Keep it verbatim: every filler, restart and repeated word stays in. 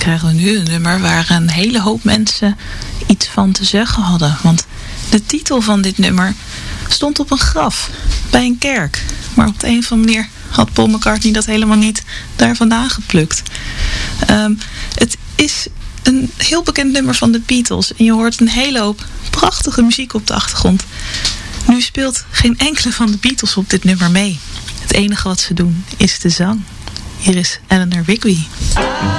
krijgen we nu een nummer waar een hele hoop mensen iets van te zeggen hadden. Want de titel van dit nummer stond op een graf bij een kerk. Maar op de een of andere manier had Paul McCartney dat helemaal niet daar vandaan geplukt. Um, het is een heel bekend nummer van de Beatles. En je hoort een hele hoop prachtige muziek op de achtergrond. Nu speelt geen enkele van de Beatles op dit nummer mee. Het enige wat ze doen is de zang. Hier is Eleanor Rigby.